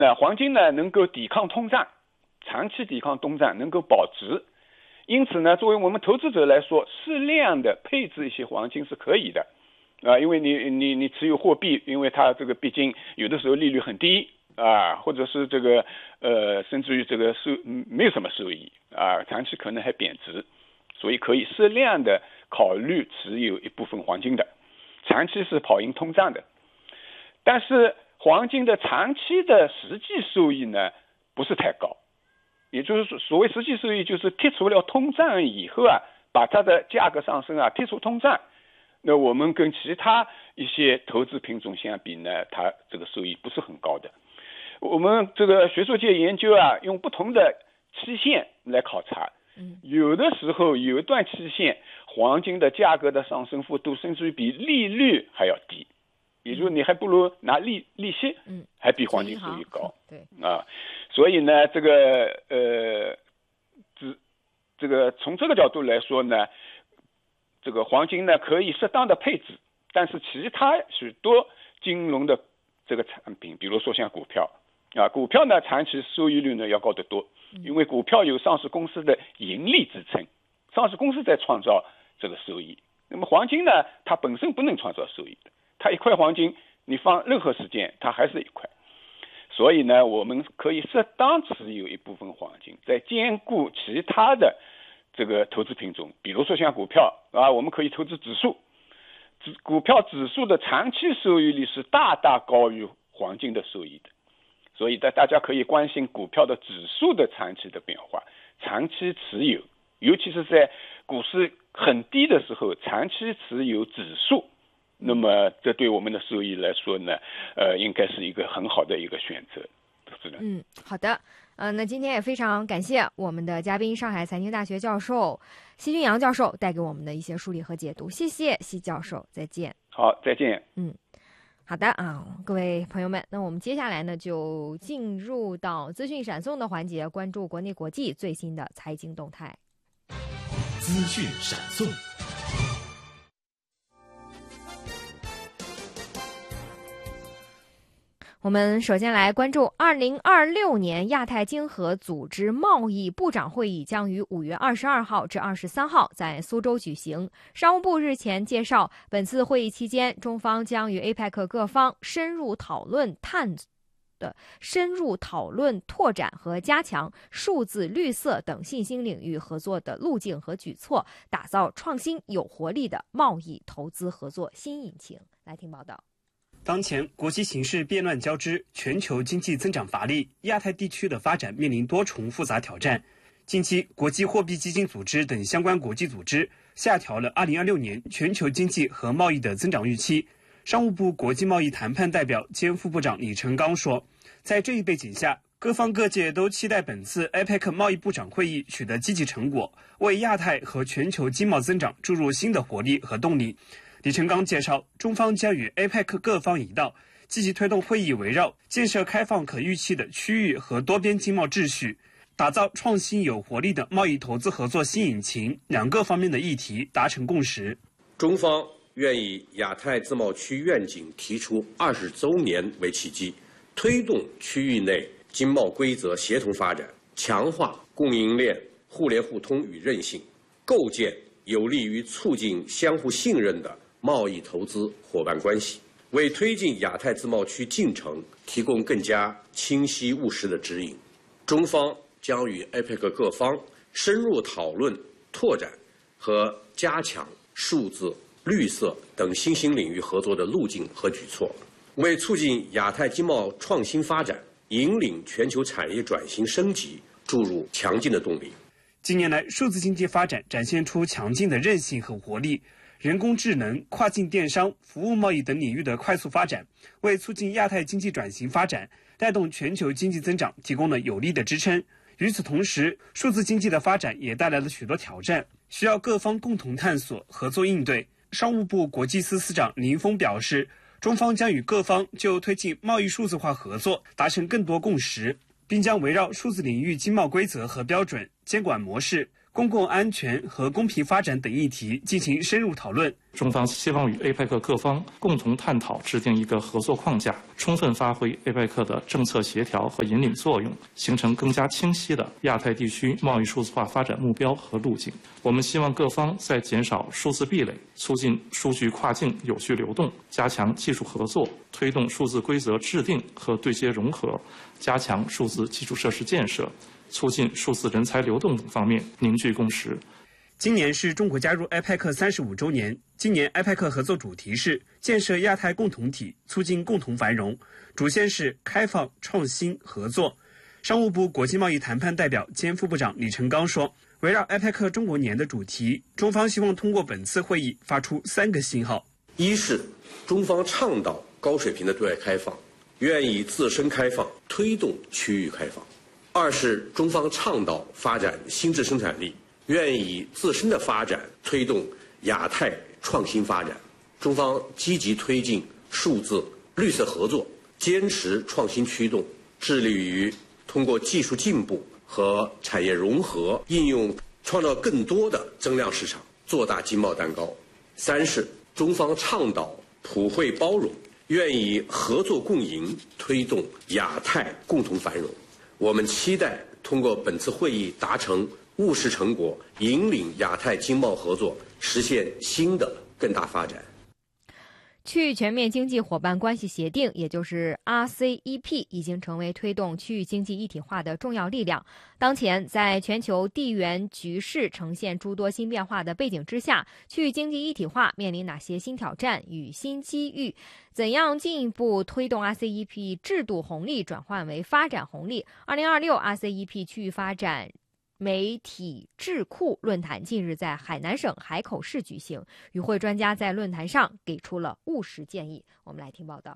那黄金呢能够抵抗通胀，长期抵抗通胀，能够保值。因此呢，作为我们投资者来说，适量的配置一些黄金是可以的，因为你持有货币，因为它这个毕竟有的时候利率很低啊，或者是这个甚至于这个没有什么收益啊，长期可能还贬值，所以可以适量的考虑持有一部分黄金的，长期是跑赢通胀的。但是黄金的长期的实际收益呢不是太高。也就是说，所谓实际收益，就是剔除了通胀以后啊，把它的价格上升啊，剔除通胀，那我们跟其他一些投资品种相比呢，它这个收益不是很高的。我们这个学术界研究啊，用不同的期限来考察，有的时候有一段期限，黄金的价格的上升幅度甚至于比利率还要低。也就是你还不如拿利息，还比黄金收益高， 对啊，所以呢，这个从这个角度来说呢，这个黄金呢可以适当的配置，但是其他许多金融的这个产品，比如说像股票啊，股票呢长期收益率呢要高得多，因为股票有上市公司的盈利支撑，上市公司在创造这个收益，那么黄金呢，它本身不能创造收益的。它一块黄金，你放任何时间，它还是一块。所以呢，我们可以适当持有一部分黄金，在兼顾其他的这个投资品种，比如说像股票啊，我们可以投资指数，股票指数的长期收益率是大大高于黄金的收益的。所以大家可以关心股票的指数的长期的变化，长期持有，尤其是在股市很低的时候，长期持有指数。那么这对我们的收益来说呢，应该是一个很好的一个选择，是的。 好的，那今天也非常感谢我们的嘉宾，上海财经大学教授奚君阳教授带给我们的一些梳理和解读，谢谢奚教授，再见。 好，再见。 好的啊，各位朋友们，那我们接下来呢就进入到资讯闪送的环节，关注国内国际最新的财经动态。 资讯闪送。 我们首先来关注2026年亚太经合组织贸易部长会议将于5月22号至23号在苏州举行。商务部日前介绍，本次会议期间，中方将与 APEC 各方深入讨论拓展和加强数字、绿色等新兴领域合作的路径和举措，打造创新有活力的贸易投资合作新引擎。来听报道。 当前国际形势变乱交织，全球经济增长乏力，亚太地区的发展面临多重复杂挑战。近期，国际货币基金组织等相关国际组织下调了2026年全球经济和贸易的增长预期。商务部国际贸易谈判代表兼副部长李成刚说，在这一背景下，各方各界都期待本次 APEC 贸易部长会议取得积极成果，为亚太和全球经贸增长注入新的活力和动力。李成刚介绍，中方将与 APEC 各方一道，积极推动会议围绕建设开放可预期的区域和多边经贸秩序，打造创新有活力的贸易投资合作新引擎两个方面的议题达成共识。 中方愿以亚太自贸区愿景提出20周年为契机，推动区域内经贸规则协同发展，强化供应链互联互通与韧性，构建有利于促进相互信任的贸易投资伙伴关系，为推进亚太自贸区进程提供更加清晰务实的指引。中方将与 APEC 各方深入讨论拓展和加强数字、绿色等新兴领域合作的路径和举措，为促进亚太经贸创新发展、引领全球产业转型升级注入强劲的动力。 近年来，数字经济发展展现出强劲的韧性和活力，人工智能、跨境电商、服务贸易等领域的快速发展，为促进亚太经济转型发展、带动全球经济增长提供了有力的支撑。与此同时，数字经济的发展也带来了许多挑战，需要各方共同探索、合作应对。商务部国际司司长林峰表示，中方将与各方就推进贸易数字化合作达成更多共识，并将围绕数字领域经贸规则和标准、监管模式、 公共安全和公平发展等议题进行深入讨论。 中方希望与 APEC 各方共同探讨制定一个合作框架，充分发挥 APEC 的政策协调和引领作用，形成更加清晰的亚太地区贸易数字化发展目标和路径。我们希望各方在减少数字壁垒、促进数据跨境有序流动、加强技术合作、推动数字规则制定和对接融合、加强数字基础设施建设、促进数字人才流动等方面凝聚共识。 今年是中国加入 APEC 35周年。今年 APEC 合作主题是建设亚太共同体，促进共同繁荣，主线是开放、创新、合作。商务部国际贸易谈判代表兼副部长李成刚说，围绕 APEC 中国年的主题，中方希望通过本次会议发出3个信号： 一是中方倡导高水平的对外开放，愿意自身开放推动区域开放；二是中方倡导发展新质生产力，愿意自身的发展推动亚太创新发展。中方积极推进数字绿色合作，坚持创新驱动，致力于通过技术进步和产业融合应用，创造更多的增量市场，做大经贸蛋糕。三是中方倡导普惠包容，愿意合作共赢，推动亚太共同繁荣。我们期待通过本次会议达成务实成果，引领亚太经贸合作实现新的更大发展。 区域全面经济伙伴关系协定，也就是 RCEP， 已经成为推动区域经济一体化的重要力量。当前，在全球地缘局势呈现诸多新变化的背景之下，区域经济一体化面临哪些新挑战与新机遇？怎样进一步推动 RCEP 制度红利转换为发展红利？2026 RCEP 区域发展媒体智库论坛近日在海南省海口市举行，与会专家在论坛上给出了务实建议。我们来听报道。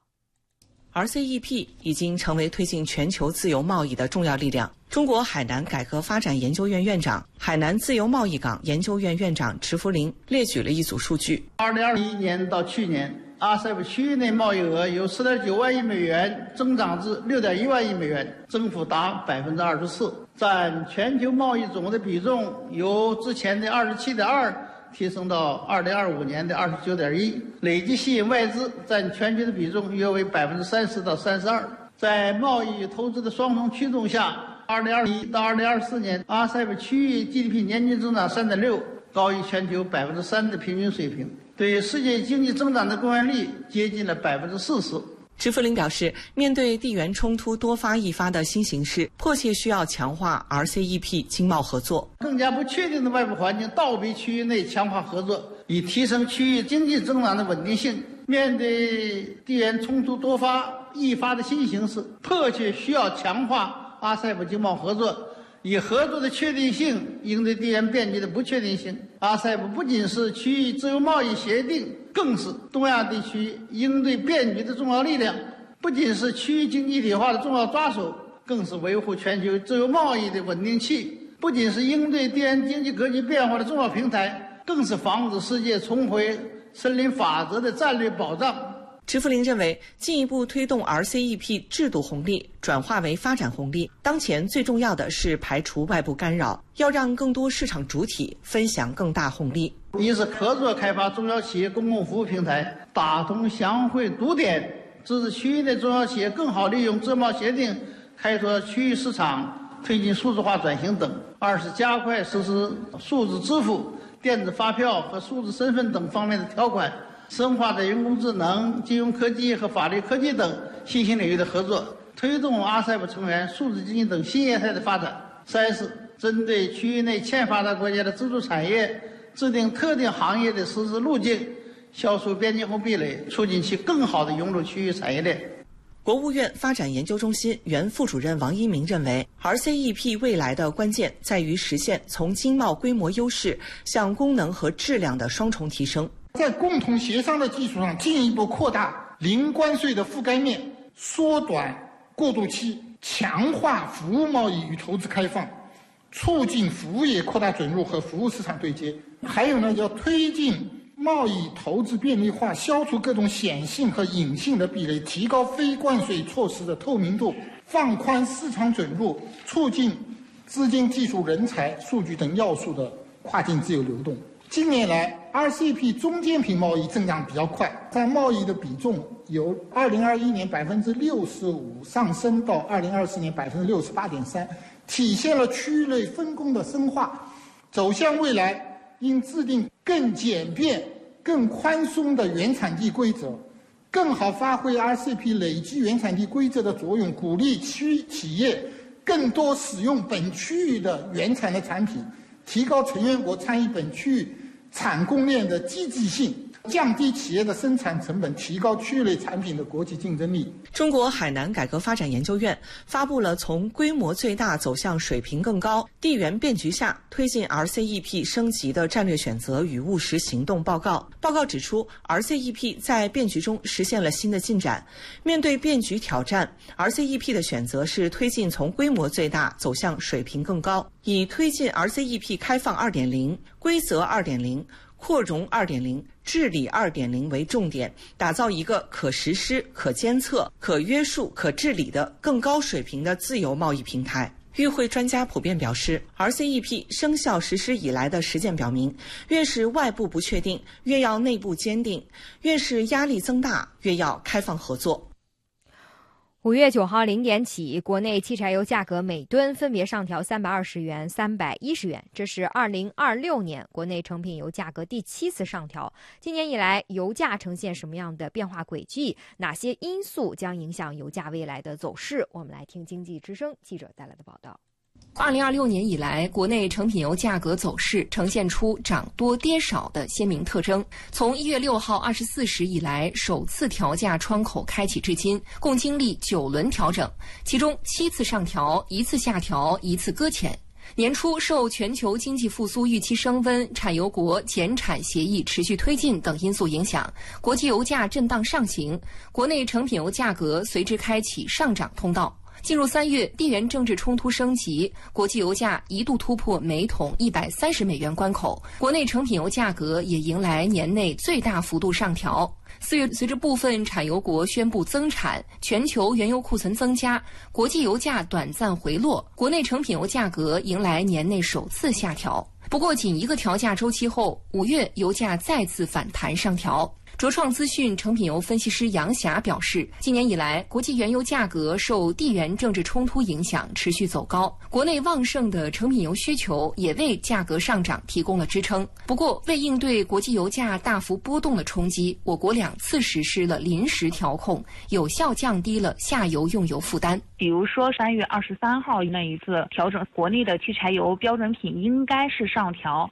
RCEP 已经成为推进全球自由贸易的重要力量。中国海南改革发展研究院院长、海南自由贸易港研究院院长池福林列举了一组数据。 2021年到去年，RCEP 区域内贸易额由4.9万亿美元增长至6.1万亿美元，增幅达24%，占全球贸易总的比重由之前的27.2%提升到2025年的29.1%，累计吸引外资占全球的比重约为30%到32%。在贸易与投资的双重驱动下，2021到2024年 RCEP 区域 GDP 年均增长3.6%，高于全球3%的平均水平，对世界经济增长的贡献力接近了40%。 池福林表示，面对地缘冲突多发易发的新形势，迫切需要强化 RCEP 经贸合作。 更加不确定的外部环境倒逼区域内强化合作，以提升区域经济增长的稳定性。面对地缘冲突多发易发的新形势，迫切需要强化 RCEP 经贸合作，以合作的确定性应对地缘变局的不确定性。RCEP 不仅是区域自由贸易协定，更是东亚地区应对变局的重要力量；不仅是区域经济一体化的重要抓手，更是维护全球自由贸易的稳定器；不仅是应对地缘经济格局变化的重要平台，更是防止世界重回森林法则的战略保障。 池福林认为，进一步推动 RCEP 制度红利转化为发展红利，当前最重要的是排除外部干扰，要让更多市场主体分享更大红利。 一是合作开发中小企业公共服务平台，打通祥汇堵点，支持区域内中小企业更好利用自贸协定开拓区域市场，推进数字化转型等。二是加快实施数字支付、电子发票和数字身份等方面的条款，深化在人工智能、金融科技和法律科技等新兴领域的合作，推动 RCEP 成员数字经济等新业态的发展。三是针对区域内欠发达国家的支柱产业，制定特定行业的实施路径，消除边境后壁垒，促进其更好地融入区域产业链。 国务院发展研究中心原副主任王一鸣认为， RCEP 未来的关键在于实现从经贸规模优势向功能和质量的双重提升。 在共同协商的基础上，进一步扩大零关税的覆盖面，缩短过渡期，强化服务贸易与投资开放，促进服务业扩大准入和服务市场对接。还有呢，要推进贸易投资便利化，消除各种显性和隐性的壁垒，提高非关税措施的透明度，放宽市场准入，促进资金、技术、人才、数据等要素的跨境自由流动。近年来 ，RCEP 中间品贸易增长比较快，占贸易的比重由2021年65%上升到2024年68.3%，体现了区域内分工的深化，走向未来应制定更简便、更宽松的原产地规则，更好发挥 RCEP 累积原产地规则的作用，鼓励企业更多使用本区域的原产的产品，提高成员国参与本区域产供链的积极性，降低企业的生产成本，提高区域内产品的国际竞争力。 中国海南改革发展研究院发布了从规模最大走向水平更高、地缘变局下推进 RCEP 升级的战略选择与务实行动报告。报告指出 ，RCEP 在变局中实现了新的进展。面对变局挑战 ，RCEP 的选择是推进从规模最大走向水平更高，以推进 RCEP 开放 2.0、规则 2.0、扩容 2.0、治理 2.0 为重点，打造一个可实施、可监测、可约束、可治理的更高水平的自由贸易平台。与会专家普遍表示 ，RCEP 生效实施以来的实践表明，越是外部不确定，越要内部坚定；越是压力增大，越要开放合作。 5月9号0点起，国内汽柴油价格每吨分别上调320元、310元，这是2026年国内成品油价格第7次上调。今年以来，油价呈现什么样的变化轨迹？哪些因素将影响油价未来的走势？我们来听经济之声记者带来的报道。 2026年以来，国内成品油价格走势呈现出涨多跌少的鲜明特征。从1月6号24时以来，首次调价窗口开启至今，共经历9轮调整，其中7次上调、1次下调、1次搁浅。年初受全球经济复苏预期升温、产油国减产协议持续推进等因素影响，国际油价震荡上行，国内成品油价格随之开启上涨通道。进入3月，地缘政治冲突升级，国际油价一度突破每桶130美元关口，国内成品油价格也迎来年内最大幅度上调。4月，随着部分产油国宣布增产，全球原油库存增加，国际油价短暂回落，国内成品油价格迎来年内首次下调。不过，仅一个调价周期后，5月油价再次反弹上调。卓创资讯成品油分析师杨霞表示，今年以来，国际原油价格受地缘政治冲突影响持续走高，国内旺盛的成品油需求也为价格上涨提供了支撑。不过，为应对国际油价大幅波动的冲击，我国2次实施了临时调控，有效降低了下游用油负担。 比如说3月23号那一次调整，国内的汽柴油标准品应该是上调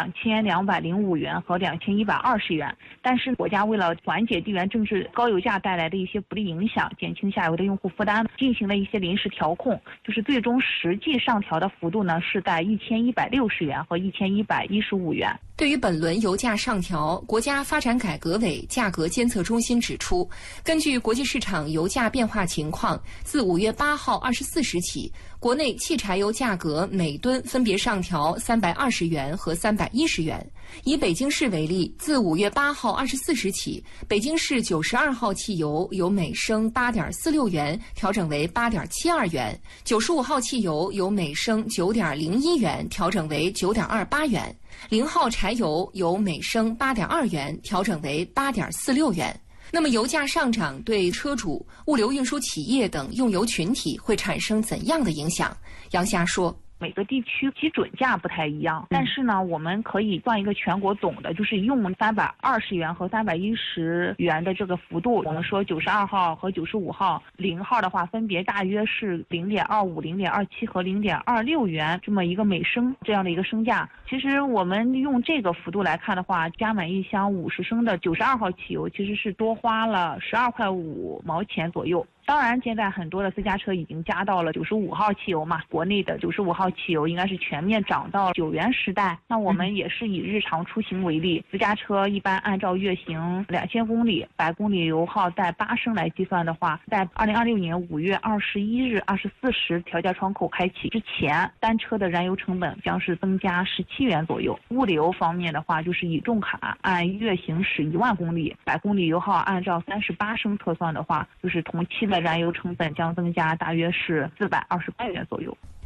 2205元和2120元，但是国家为了缓解地缘政治高油价带来的一些不利影响，减轻下游的用户负担，进行了一些临时调控，就是最终实际上调的幅度呢是在1160元和1115元。 对于本轮油价上调，国家发展改革委价格监测中心指出，根据国际市场油价变化情况，自5月8号24时起，国内汽柴油价格每吨分别上调320元和310元。以北京市为例，自5月8号24时起，北京市92号汽油由每升8.46元调整为8.72元，95号汽油由每升9.01元调整为9.28元，0号柴油由每升8.2元调整为8.46元。那么油价上涨对车主、物流运输企业等用油群体会产生怎样的影响？杨霞说， 每个地区基准价不太一样，但是呢，我们可以算一个全国总的，就是用320元和310元的这个幅度。我们说92号和95号，0号的话分别大约是0.25、0.27和0.26元这么一个每升这样的一个升价。其实我们用这个幅度来看的话，加满一箱50升的92号汽油其实是多花了12块5毛钱左右。当然，现在很多的私家车已经加到了95号汽油嘛，国内的95号汽油应该是全面涨到9元时代。那我们也是以日常出行为例，私家车一般按照月行2000公里，100公里油耗带8升来计算的话，在2026年5月21日24时调价窗口开启之前，单车的燃油成本将是增加17元左右。物流方面的话，就是以重卡按月行驶1万公里，100公里油耗按照38升测算的话，就是同期的燃油成本将增加大约是428元左右。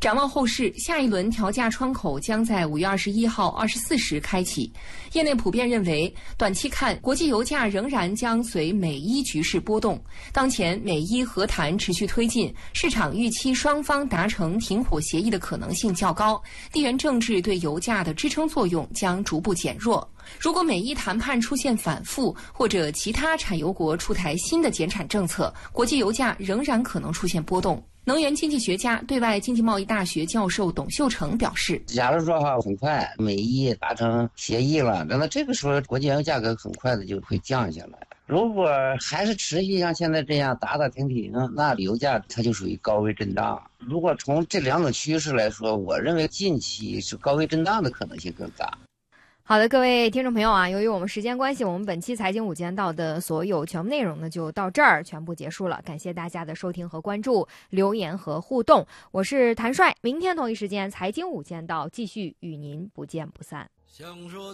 展望后市，下一轮调价窗口将在5月21号24时开启。业内普遍认为，短期看，国际油价仍然将随美伊局势波动。当前美伊和谈持续推进，市场预期双方达成停火协议的可能性较高，地缘政治对油价的支撑作用将逐步减弱。如果美伊谈判出现反复，或者其他产油国出台新的减产政策，国际油价仍然可能出现波动。能源经济学家、对外经济贸易大学教授董秀成表示， 假如说很快美伊达成协议了，那这个时候国际原油价格很快的就会降下来。如果还是持续像现在这样打打停停，那油价它就属于高位震荡。如果从这两种趋势来说，我认为近期是高位震荡的可能性更大。 好的，各位听众朋友啊，由于我们时间关系，我们本期财经午间到的所有全部内容呢就到这儿全部结束了。感谢大家的收听和关注、留言和互动。我是谭帅，明天同一时间财经午间到继续与您不见不散。